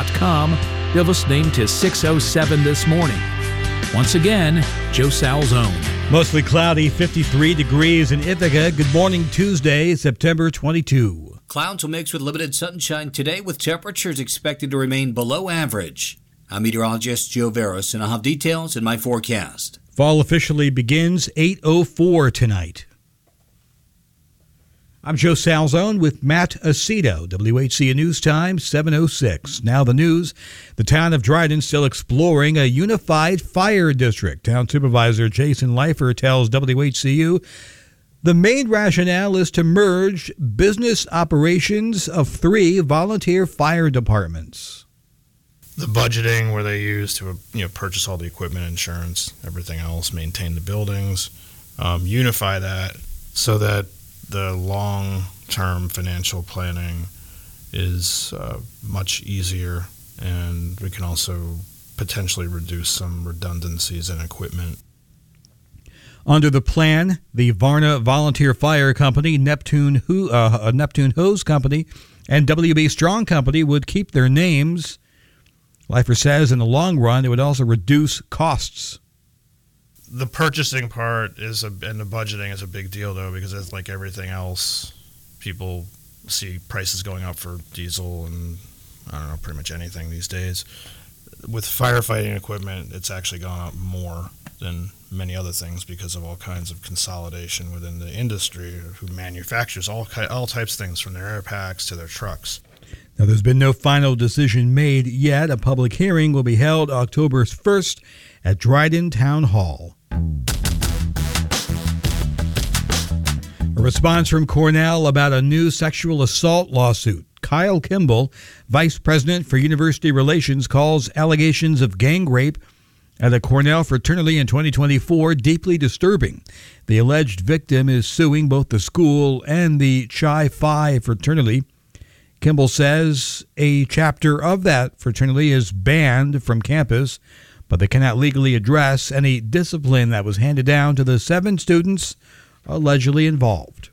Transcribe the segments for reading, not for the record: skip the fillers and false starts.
www.joesalzone.com. You're listening to 607 This Morning. Once again, Joe Salzone. Mostly cloudy, 53 degrees in Ithaca. Good morning, Tuesday, September 22. Clouds will mix with limited sunshine today, with temperatures expected to remain below average. I'm meteorologist Joe Veras, and I'll have details in my forecast. Fall officially begins 8:04 tonight. I'm Joe Salzone with Matt Aceto, WHCA News Time, 7:06. Now the news. The town of Dryden still exploring a unified fire district. Town Supervisor Jason Leifer tells WHCU the main rationale is to merge business operations of 3 volunteer fire departments. The budgeting where they use to purchase all the equipment, insurance, everything else, maintain the buildings, unify that so that the long-term financial planning is much easier, and we can also potentially reduce some redundancies in equipment. Under the plan, the Varna Volunteer Fire Company, Neptune Hose Company, and WB Strong Company would keep their names. Leifer says in the long run, it would also reduce costs. The purchasing part and the budgeting is a big deal, though, because it's like everything else. People see prices going up for diesel and, pretty much anything these days. With firefighting equipment, it's actually gone up more than many other things because of all kinds of consolidation within the industry, who manufactures all types of things, from their air packs to their trucks. Now, there's been no final decision made yet. A public hearing will be held October 1st at Dryden Town Hall. A response from Cornell about a new sexual assault lawsuit. Kyle Kimball, Vice President for University Relations, calls allegations of gang rape at a Cornell fraternity in 2024 deeply disturbing. The alleged victim is suing both the school and the Chi Phi fraternity. Kimball says a chapter of that fraternity is banned from campus, but they cannot legally address any discipline that was handed down to the 7 students allegedly involved.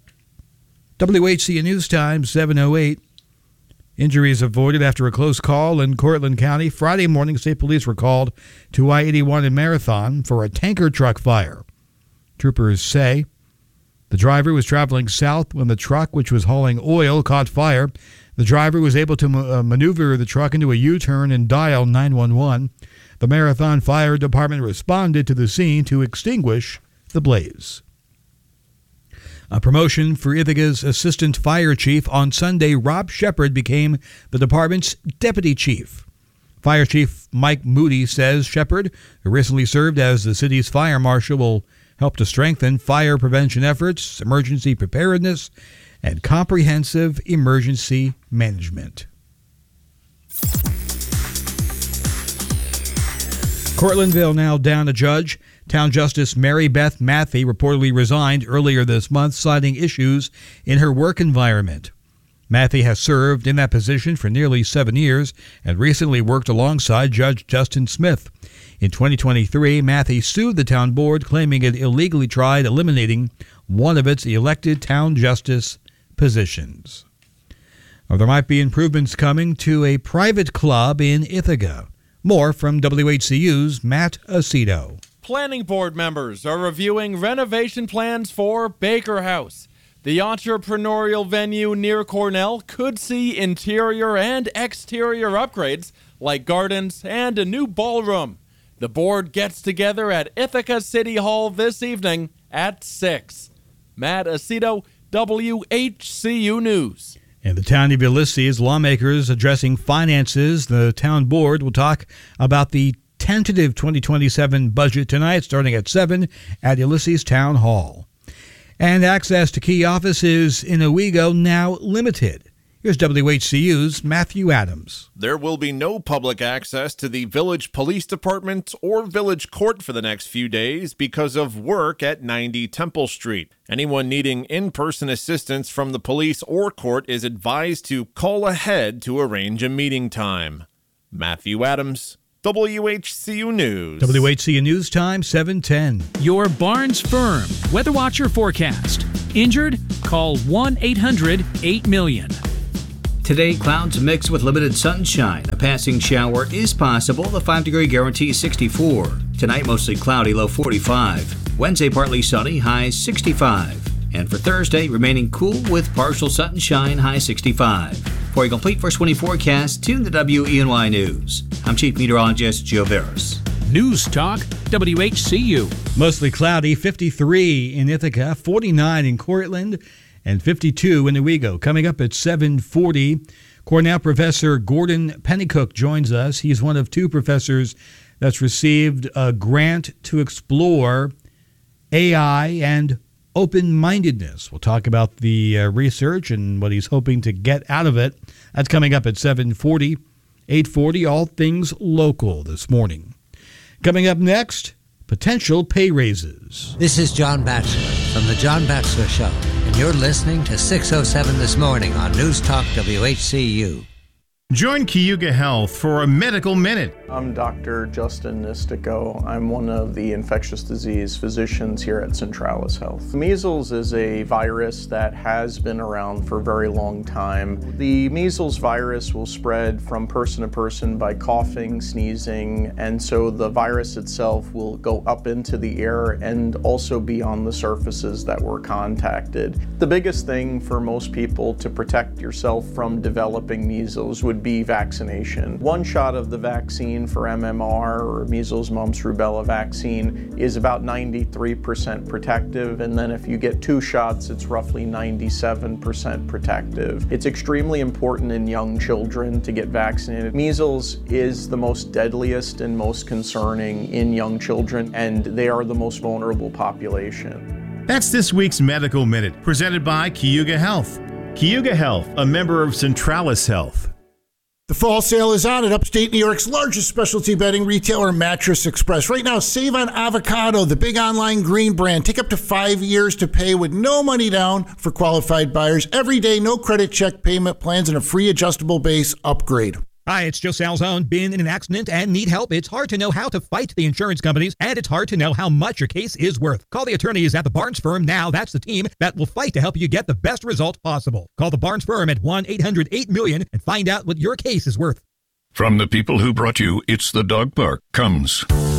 WHCA News Time, 7:08. Injuries avoided after a close call in Cortland County. Friday morning, state police were called to I-81 in Marathon for a tanker truck fire. Troopers say the driver was traveling south when the truck, which was hauling oil, caught fire. The driver was able to maneuver the truck into a U-turn and dial 911. The Marathon Fire Department responded to the scene to extinguish the blaze. A promotion for Ithaca's assistant fire chief. On Sunday, Rob Shepard became the department's deputy chief. Fire Chief Mike Moody says Shepard, who recently served as the city's fire marshal, will help to strengthen fire prevention efforts, emergency preparedness, and comprehensive emergency management. Cortlandville now down a judge. Town Justice Mary Beth Matthey reportedly resigned earlier this month, citing issues in her work environment. Matthey has served in that position for nearly 7 years and recently worked alongside Judge Justin Smith. In 2023, Matthey sued the town board, claiming it illegally tried eliminating one of its elected town justice positions. Well, there might be improvements coming to a private club in Ithaca. More from WHCU's Matt Aceto. Planning board members are reviewing renovation plans for Baker House. The entrepreneurial venue near Cornell could see interior and exterior upgrades like gardens and a new ballroom. The board gets together at Ithaca City Hall this evening at 6. Matt Aceto, WHCU News. In the town of Ulysses, lawmakers addressing finances. The town board will talk about the tentative 2027 budget tonight, starting at 7 at Ulysses Town Hall. And access to key offices in Owego now limited. Here's WHCU's Matthew Adams. There will be no public access to the Village Police Department or Village Court for the next few days because of work at 90 Temple Street. Anyone needing in-person assistance from the police or court is advised to call ahead to arrange a meeting time. Matthew Adams, WHCU News. WHCU News Time, 7:10. Your Barnes Firm Weather Watcher forecast. Injured? Call 1-800-8-million. Today, clouds mixed with limited sunshine. A passing shower is possible. The 5-degree guarantee is 64. Tonight, mostly cloudy, low 45. Wednesday, partly sunny, high 65. And for Thursday, remaining cool with partial sunshine, high 65. For a complete first 24 forecast, tune to WENY News. I'm Chief Meteorologist Joe Veras. News Talk WHCU. Mostly cloudy, 53 in Ithaca, 49 in Cortland, and 52 in Owego. Coming up at 7:40, Cornell professor Gordon Pennycook joins us. He's one of two professors that's received a grant to explore AI and open-mindedness. We'll talk about the research and what he's hoping to get out of it. That's coming up at 7:40. 8:40, all things local this morning. Coming up next, potential pay raises. This is John Batchelor from The John Batchelor Show, and you're listening to 607 This Morning on News Talk WHCU. Join Cayuga Health for a Medical Minute. I'm Dr. Justin Nistico. I'm one of the infectious disease physicians here at Centralis Health. Measles is a virus that has been around for a very long time. The measles virus will spread from person to person by coughing, sneezing, and so the virus itself will go up into the air and also be on the surfaces that were contacted. The biggest thing for most people to protect yourself from developing measles would be vaccination. One shot of the vaccine for MMR, or measles, mumps, rubella vaccine, is about 93% protective, and then if you get 2 shots, it's roughly 97% protective. It's extremely important in young children to get vaccinated. Measles is the most deadliest and most concerning in young children, and they are the most vulnerable population. That's this week's Medical Minute, presented by Cayuga Health. Cayuga Health, a member of Centralis Health. The fall sale is on at upstate New York's largest specialty bedding retailer, Mattress Express. Right now, save on Avocado, the big online green brand. Take up to 5 years to pay with no money down for qualified buyers. Every day, no credit check payment plans, and a free adjustable base upgrade. Hi, it's Joe Salzone. Been in an accident and need help? It's hard to know how to fight the insurance companies, and it's hard to know how much your case is worth. Call the attorneys at the Barnes Firm now. That's the team that will fight to help you get the best result possible. Call the Barnes Firm at 1-800-8-MILLION and find out what your case is worth. From the people who brought you It's the Dog Park comes